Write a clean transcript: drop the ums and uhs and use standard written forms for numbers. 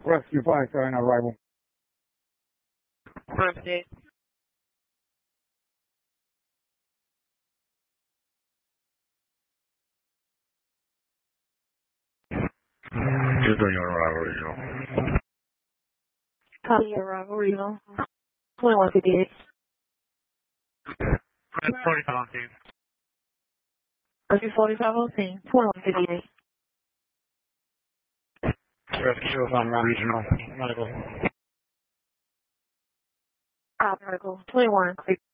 Rescue 5 on arrival. Affirmative. Just on your arrival, regional. Copy arrival, regional. 2158. 45 on team. Rescue 45 on scene. 2158. Rescue on regional. Medical. Medical. 21.